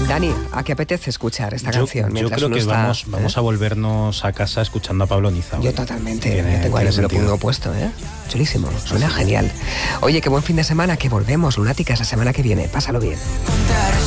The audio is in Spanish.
Dani, ¿a qué apetece escuchar esta canción? Yo creo que vamos a volvernos a casa escuchando a Pablo Niza. Yo totalmente, tengo ahí, me lo pongo puesto, ¿eh? Chulísimo, suena genial. Oye, qué buen fin de semana, que volvemos, lunáticas, la semana que viene. Pásalo bien.